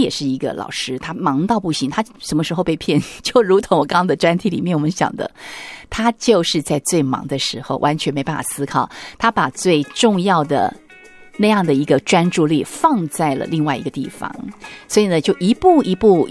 也是一个老师，他忙到不行，他什么时候被骗？就如同我刚刚的专题里面我们讲的，他就是在最忙的时候完全没办法思考，他把最重要的那样的一个专注力放在了另外一个地方，所以呢就一步一步